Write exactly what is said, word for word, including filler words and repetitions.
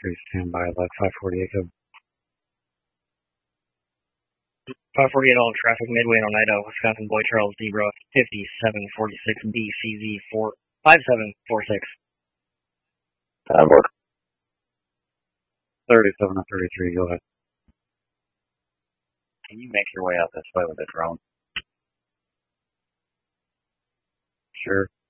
three, stand by, left five forty-eight, go. five forty-eight all traffic, midway in Oneida, Wisconsin, Boy Charles, Zebra, fifty-seven forty-six, B C Z, four, five seven four six. Time work. thirty-seven to thirty-three, go ahead. Can you make your way out this way with a drone? Sure.